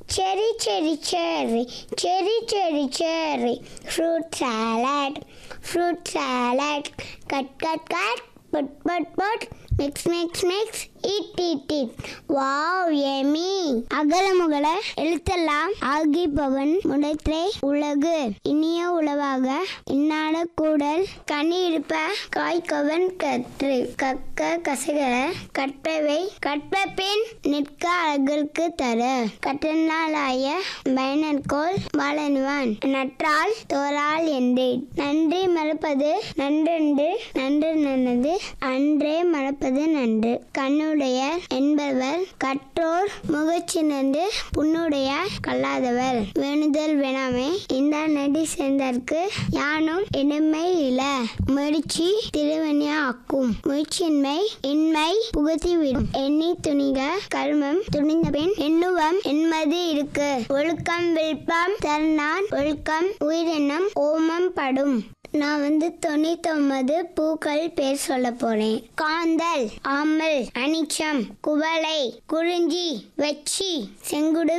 Cherry, cherry, cherry, cherry, cherry, cherry. Fruit salad, fruit salad. Cut, cut, cut. Put. Mix, mix, mix. Eat. Wow, yummy. அகலமுகல எழுத்தெல்லாம் ஆகிப்பவன் முடைத்தை உலகு இனிய உளவாக இன்னாட கூடல் கனி இருப்ப காய்கவன் கற்று கக்க கசகர கற்பவை கற்பபின் நிற்க அழகிற்கு தர கற்றனாலாய பயனர்கோள் வாழனுவான் நற்றால் தோறால் என்றேன். நன்றி மறப்பது நன்றென்று நன்று நன்னது அன்றே மறப்பது நன்று. கண்ணுடைய என்பவர் கற்றோர் முகச்சினந்து புண்ணுடைய கல்லாதவர். வேணுதல் வேணாமே இந்த நடி சேர்ந்தற்கு யானும் இனிமை இல முயற்சி திருவனியா ஆக்கும். முயற்சியின்மை இன்மை புகுத்திவிடும். எண்ணி துணிக கர்மம் துணிந்த பின் எண்ணுவம் என்மது இருக்கு. ஒழுக்கம் வில்பம் தருநான் ஒழுக்கம் உயிரெண்ணம் ஓமம் படும். நான் 99 பூக்கள் பேர் சொல்ல போறேன். காந்தல், ஆமல், அனிச்சம், குவளை, குறிஞ்சி, வெச்சி, செங்குடு,